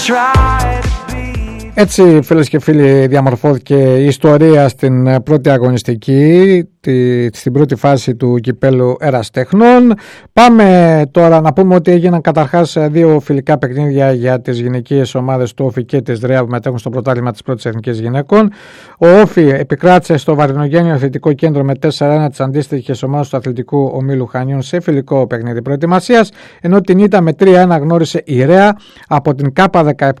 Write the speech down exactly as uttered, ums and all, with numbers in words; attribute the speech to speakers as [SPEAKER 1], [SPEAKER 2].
[SPEAKER 1] Έτσι, φίλες και φίλοι, διαμορφώθηκε η ιστορία στην πρώτη αγωνιστική, τη, στην πρώτη φάση του κυπέλου Εραστέχνων. Πάμε τώρα να πούμε ότι έγιναν καταρχάς δύο φιλικά παιχνίδια για τις γυναικείες ομάδες του Όφη και της ΔΡΕΑ που μετέχουν στο πρωτάθλημα της πρώτης εθνικής γυναικών. Ο Όφη επικράτησε στο Βαρδινογένειο Αθλητικό Κέντρο με τέσσερα ένα τις αντίστοιχες ομάδες του Αθλητικού Ομίλου Χανίων σε φιλικό παιχνίδι προετοιμασίας, ενώ την ήττα με τρία ένα γνώρισε η ΡΕΑ από την ΚΑΠΑ δεκαεπτά